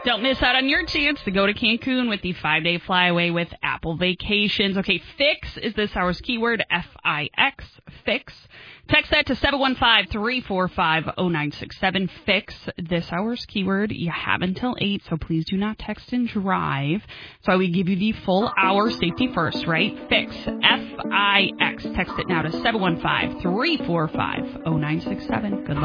Don't miss out on your chance to go to Cancun with the 5-day flyaway with Apple Vacations. Okay, FIX is this hour's keyword, F-I-X, FIX. Text that to 715-345-0967, FIX, this hour's keyword. You have until 8, so please do not text and drive. So I will give you the full hour, safety first, right? FIX, F-I-X. Text it now to 715-345-0967. Good luck.